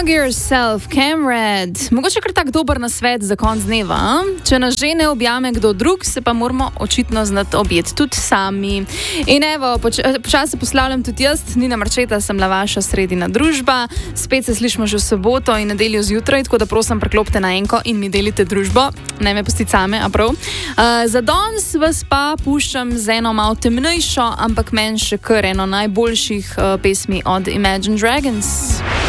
Hug yourself, Camred. Mogoče kar tak dober nasvet za konc dneva. A? Če nas žene objame kdo drug, se pa moramo očitno znati objeti tudi sami. In evo, počasi poslavljam tudi jaz, Nina Marčeta, sem la vaša sredina družba. Spet se slišimo že v soboto in nedeljo zjutraj, tako da prosim preklopite na enko in mi delite družbo. Ne me pustiti same, a prav. Za danes vas pa puščam z eno malo temnejšo, ampak meni še kar eno najboljših pesmi od Imagine Dragons.